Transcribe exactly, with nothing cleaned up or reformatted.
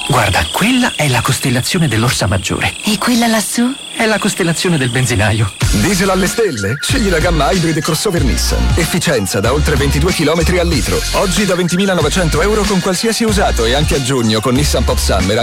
Guarda, quella è la costellazione dell'Orsa Maggiore. E quella lassù? È la costellazione del benzinaio. Diesel alle stelle? Scegli la gamma Hybrid e crossover Nissan. Efficienza da oltre ventidue chilometri al litro. Oggi da ventimilanovecento euro con qualsiasi usato e anche a giugno con Nissan Pop Summer